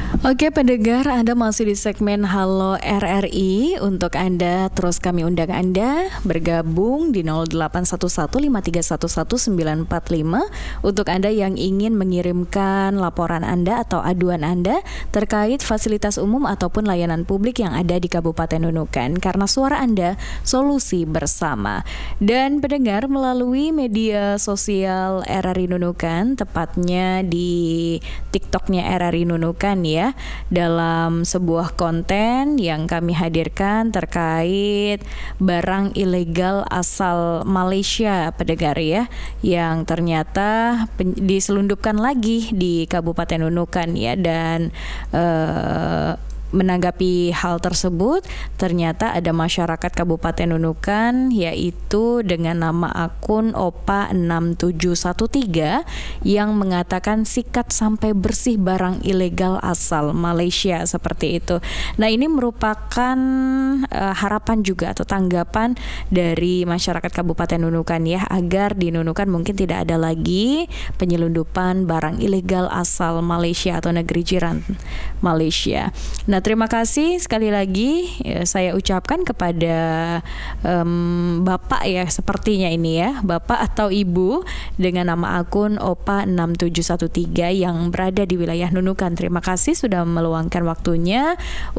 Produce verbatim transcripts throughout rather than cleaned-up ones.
Oke pendengar, Anda masih di segmen Halo R R I. Untuk Anda, terus kami undang Anda bergabung di nol delapan satu satu lima tiga satu satu sembilan empat lima. Untuk Anda yang ingin mengirimkan laporan Anda atau aduan Anda terkait fasilitas umum ataupun layanan publik yang ada di Kabupaten Nunukan. Karena suara Anda, solusi bersama. Dan pendengar, melalui media sosial R R I Nunukan, tepatnya di TikToknya R R I Nunukan ya, dalam sebuah konten yang kami hadirkan terkait barang ilegal asal Malaysia, pendengar ya, yang ternyata pen- diselundupkan lagi di Kabupaten Nunukan ya. Dan uh, menanggapi hal tersebut, ternyata ada masyarakat Kabupaten Nunukan yaitu dengan nama akun Opa enam tujuh satu tiga yang mengatakan sikat sampai bersih barang ilegal asal Malaysia, seperti itu. Nah, ini merupakan uh, harapan juga atau tanggapan dari masyarakat Kabupaten Nunukan ya, agar di Nunukan mungkin tidak ada lagi penyelundupan barang ilegal asal Malaysia atau negeri jiran Malaysia. Nah, terima kasih sekali lagi ya, saya ucapkan kepada um, Bapak ya, sepertinya ini ya, Bapak atau Ibu dengan nama akun Opa enam tujuh satu tiga yang berada di wilayah Nunukan. Terima kasih sudah meluangkan waktunya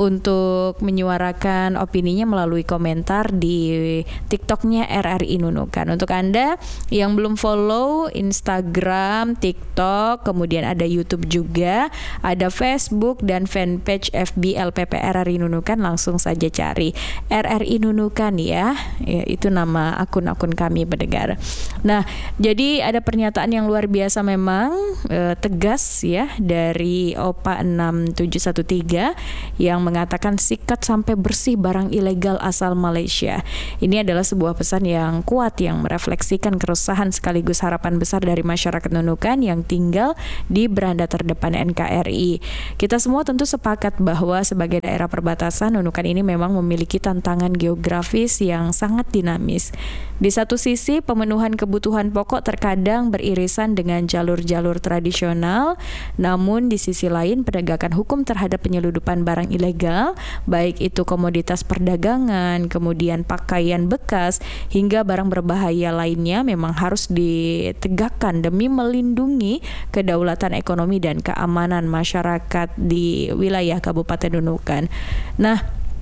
untuk menyuarakan opininya melalui komentar di TikToknya R R I Nunukan. Untuk Anda yang belum follow Instagram, TikTok, kemudian ada YouTube juga, ada Facebook dan fanpage F B L P P R R I Nunukan, langsung saja cari R R I Nunukan ya, ya itu nama akun-akun kami pendengar. Nah, jadi ada pernyataan yang luar biasa memang eh, tegas ya dari Opa enam tujuh satu tiga yang mengatakan sikat sampai bersih barang ilegal asal Malaysia. Ini adalah sebuah pesan yang kuat yang merefleksikan keresahan sekaligus harapan besar dari masyarakat Nunukan yang tinggal di beranda terdepan N K R I. Kita semua tentu sepakat bahwa sebagai daerah perbatasan, Nunukan ini memang memiliki tantangan geografis yang sangat dinamis. Di satu sisi, pemenuhan kebutuhan pokok terkadang beririsan dengan jalur-jalur tradisional, namun di sisi lain penegakan hukum terhadap penyelundupan barang ilegal, baik itu komoditas perdagangan, kemudian pakaian bekas, hingga barang berbahaya lainnya memang harus ditegakkan demi melindungi kedaulatan ekonomi dan keamanan masyarakat di wilayah Kabupaten Nunukan. Nah,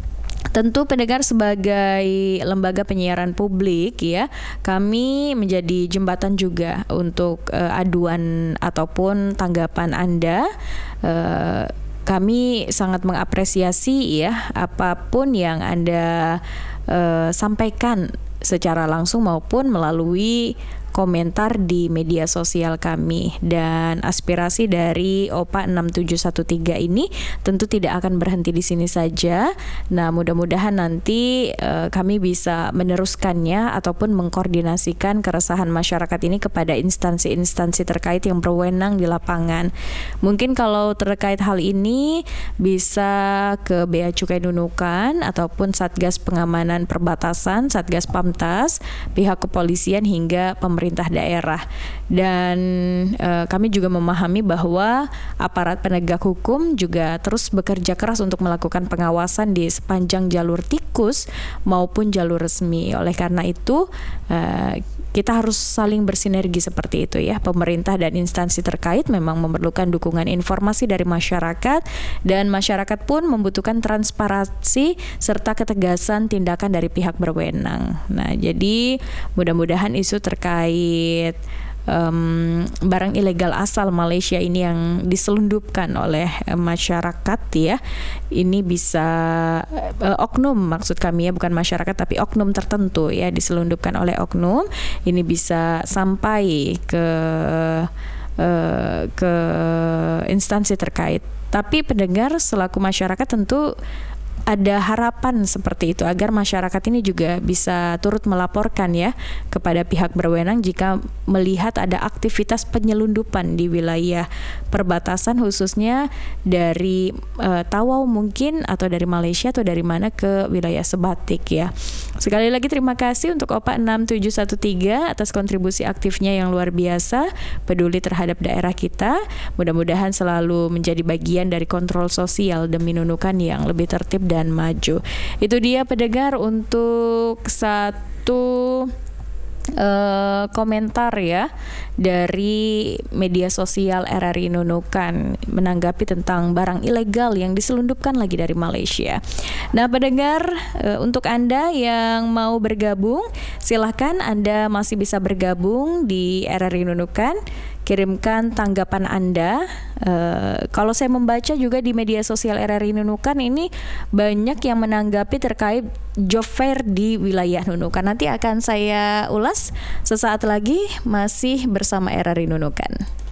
tentu pendengar sebagai lembaga penyiaran publik ya, kami menjadi jembatan juga untuk uh, aduan ataupun tanggapan Anda. Uh, kami sangat mengapresiasi ya apapun yang Anda uh, sampaikan secara langsung maupun melalui komentar di media sosial kami. Dan aspirasi dari Opa enam tujuh satu tiga ini tentu tidak akan berhenti di sini saja. Nah, mudah-mudahan nanti uh, kami bisa meneruskannya ataupun mengkoordinasikan keresahan masyarakat ini kepada instansi-instansi terkait yang berwenang di lapangan. Mungkin kalau terkait hal ini bisa ke Bea Cukai Nunukan ataupun Satgas Pengamanan Perbatasan, Satgas Pamtas, pihak kepolisian hingga pemerintah pemerintah daerah. Dan e, kami juga memahami bahwa aparat penegak hukum juga terus bekerja keras untuk melakukan pengawasan di sepanjang jalur tikus maupun jalur resmi. Oleh karena itu e, kita harus saling bersinergi seperti itu ya. Pemerintah dan instansi terkait memang memerlukan dukungan informasi dari masyarakat, dan masyarakat pun membutuhkan transparansi serta ketegasan tindakan dari pihak berwenang. Nah, jadi mudah-mudahan isu terkait Um, barang ilegal asal Malaysia ini yang diselundupkan oleh um, masyarakat ya, ini bisa uh, oknum, maksud kami ya, bukan masyarakat tapi oknum tertentu ya, diselundupkan oleh oknum, ini bisa sampai ke uh, ke instansi terkait. Tapi pendengar selaku masyarakat tentu ada harapan seperti itu agar masyarakat ini juga bisa turut melaporkan ya kepada pihak berwenang jika melihat ada aktivitas penyelundupan di wilayah perbatasan, khususnya dari uh, Tawau mungkin, atau dari Malaysia atau dari mana ke wilayah Sebatik ya. Sekali lagi terima kasih untuk Opa enam tujuh satu tiga atas kontribusi aktifnya yang luar biasa, peduli terhadap daerah kita. Mudah-mudahan selalu menjadi bagian dari kontrol sosial demi Nunukan yang lebih tertib dan dan maju. Itu dia pendengar untuk satu uh, komentar ya dari media sosial R R I Nunukan menanggapi tentang barang ilegal yang diselundupkan lagi dari Malaysia. Nah pendengar, uh, untuk Anda yang mau bergabung, silahkan Anda masih bisa bergabung di R R I Nunukan. Kirimkan tanggapan Anda. Uh, kalau saya membaca juga di media sosial R R I Nunukan ini banyak yang menanggapi terkait job fair di wilayah Nunukan. Nanti akan saya ulas sesaat lagi, masih bersama R R I Nunukan.